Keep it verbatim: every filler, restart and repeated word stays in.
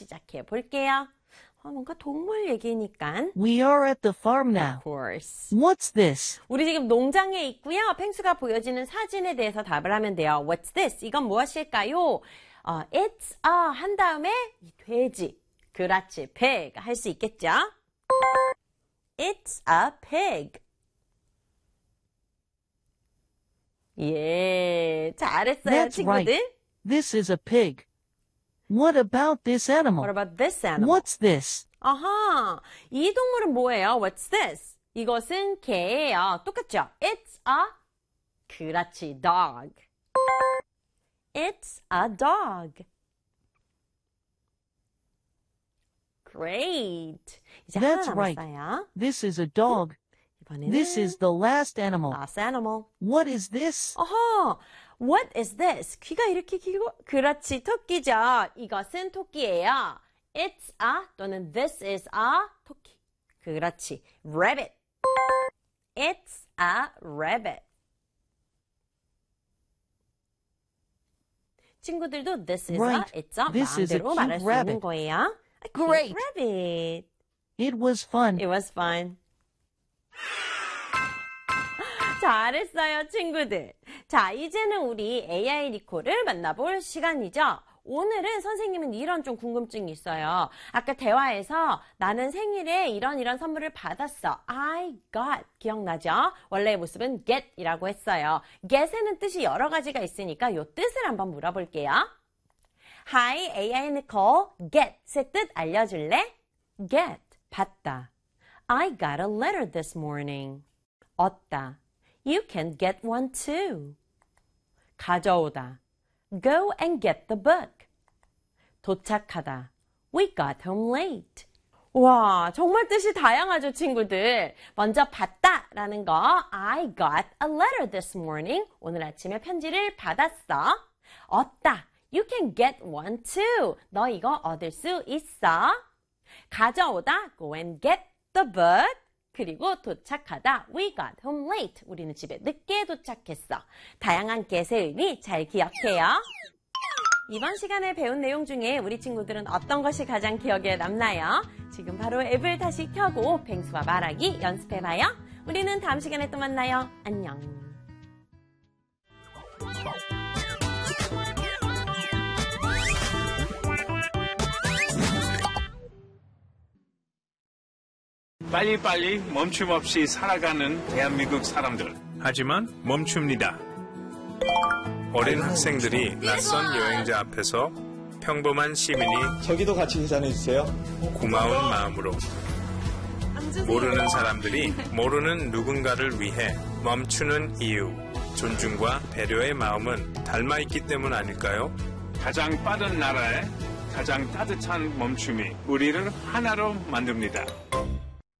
시작해 볼게요. 어, 뭔가 동물 얘기니까. We are at the farm now. Of course. What's this? 우리 지금 농장에 있고요. 펭수가 보여지는 사진에 대해서 답을 하면 돼요. What's this? 이건 무엇일까요? 어, it's a 한 다음에 돼지. 그렇지, pig 할 수 있겠죠? It's a pig. 예, 잘했어요, That's 친구들. right. This is a pig. What about this animal? What about this animal? What's this? 아하, 이 동물은 뭐예요? What's this? 이것은 개예요. 똑같죠? It's a, 그렇지, dog. It's a dog. Great. 이제 That's 하나 right. 남았어요. This is a dog. 이번에는 This is the last animal. last animal. What is this? 어허, what is this? 귀가 이렇게 길고, 그렇지, 토끼죠. 이것은 토끼예요. It's a 또는 this is a 토끼. 그렇지, rabbit. It's a rabbit. 친구들도 this is Right. a, it's a This is a 마음대로 cute 말할 수 rabbit. 있는 거예요. A cute Great. rabbit. It was fun. It was fun. 잘했어요, 친구들. 자, 이제는 우리 에이아이 리코를 만나볼 시간이죠. 오늘은 선생님은 이런 좀 궁금증이 있어요. 아까 대화에서 나는 생일에 이런 이런 선물을 받았어. I got. 기억나죠? 원래의 모습은 get이라고 했어요. get에는 뜻이 여러 가지가 있으니까 이 뜻을 한번 물어볼게요. Hi, 에이아이 Nicole. get의 뜻 알려줄래? get, 받다. I got a letter this morning. 얻다. You can get one too. 가져오다. Go and get the book. 도착하다. We got home late. 와, 정말 뜻이 다양하죠, 친구들. 먼저 받다라는 거. I got a letter this morning. 오늘 아침에 편지를 받았어. 얻다. You can get one too. 너 이거 얻을 수 있어. 가져오다. Go and get the book. 그리고 도착하다. We got home late. 우리는 집에 늦게 도착했어. 다양한 get의 의미 잘 기억해요. 이번 시간에 배운 내용 중에 우리 친구들은 어떤 것이 가장 기억에 남나요? 지금 바로 앱을 다시 켜고 펭수와 말하기 연습해봐요. 우리는 다음 시간에 또 만나요. 안녕. 빨리빨리 멈춤 없이 살아가는 대한민국 사람들. 하지만 멈춥니다. 어린 학생들이 낯선 여행자 앞에서 평범한 시민이 저기도 같이 계산해주세요. 고마운 마음으로 모르는 사람들이 모르는 누군가를 위해 멈추는 이유, 존중과 배려의 마음은 닮아있기 때문 아닐까요? 가장 빠른 나라에 가장 따뜻한 멈춤이 우리를 하나로 만듭니다.